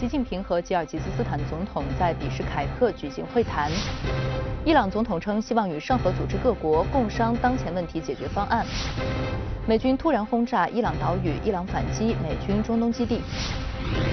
习近平和吉尔吉斯斯坦总统在比什凯克举行会谈。伊朗总统称，希望与上合组织各国共商当前问题解决方案。美军突然轰炸伊朗岛屿，伊朗反击美军中东基地。